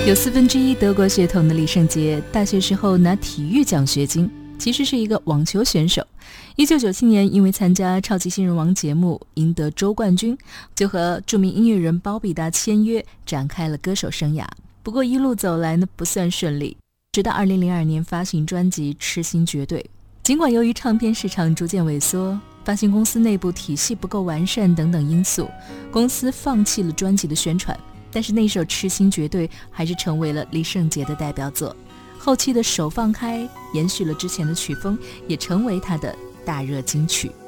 有1/4德国血统的李圣杰，大学时候拿体育奖学金，其实是一个网球选手。1997年因为参加超级新人王节目赢得州冠军，就和著名音乐人包比达签约，展开了歌手生涯。不过一路走来呢，不算顺利，直到2002年发行专辑《痴心绝对》。尽管由于唱片市场逐渐萎缩，发行公司内部体系不够完善等等因素，公司放弃了专辑的宣传，但是那首《痴心绝对》还是成为了李圣杰的代表作。后期的手放开延续了之前的曲风，也成为他的大热金曲。